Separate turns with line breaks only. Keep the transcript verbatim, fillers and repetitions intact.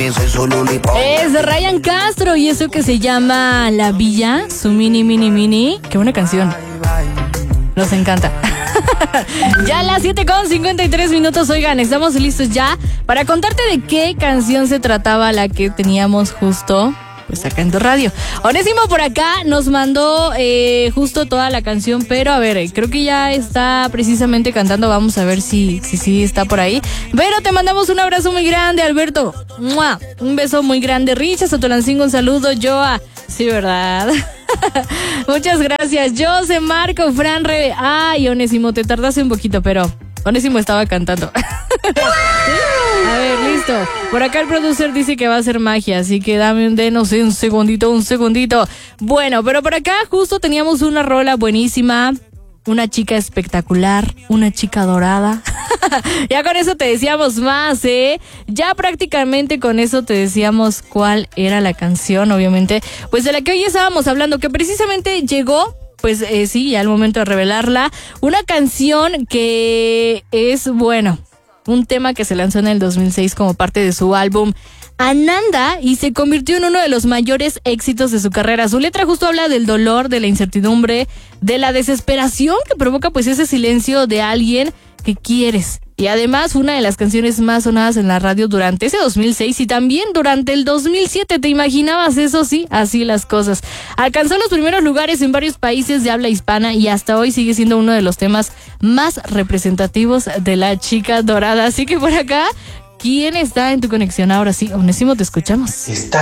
Es de Ryan Castro y eso que se llama La Villa, su mini, mini, mini. Qué buena canción. Nos encanta. Ya a las siete con cincuenta y tres minutos, oigan, estamos listos ya para contarte de qué canción se trataba la que teníamos justo pues acá en tu radio. Onésimo por acá nos mandó eh, justo toda la canción, pero a ver, creo que ya está precisamente cantando, vamos a ver si sí si, si está por ahí. Pero te mandamos un abrazo muy grande, Alberto. ¡Mua! Un beso muy grande. Richa Sotolancingo, un saludo. Joa, sí, ¿verdad? Muchas gracias. José, Marco, Fran, Rebe. Ay, Onésimo, te tardaste un poquito, pero Onésimo estaba cantando. A ver, listo. Por acá el producer dice que va a hacer magia, así que dame un denos un segundito, un segundito. Bueno, pero por acá justo teníamos una rola buenísima, una chica espectacular, una chica dorada. Ya con eso te decíamos más, ¿eh? Ya prácticamente con eso te decíamos cuál era la canción, obviamente, pues de la que hoy estábamos hablando, que precisamente llegó, pues eh, sí, ya al momento de revelarla, una canción que es, bueno, un tema que se lanzó en el dos mil seis como parte de su álbum Ananda y se convirtió en uno de los mayores éxitos de su carrera. Su letra justo habla del dolor, de la incertidumbre, de la desesperación que provoca pues ese silencio de alguien que quieres. Y además fue una de las canciones más sonadas en la radio durante ese dos mil seis y también durante el dos mil siete. ¿Te imaginabas eso? Sí, así las cosas. Alcanzó los primeros lugares en varios países de habla hispana y hasta hoy sigue siendo uno de los temas más representativos de la chica dorada. Así que por acá, ¿quién está en tu conexión ahora? Sí, Onésimo, te escuchamos.
Está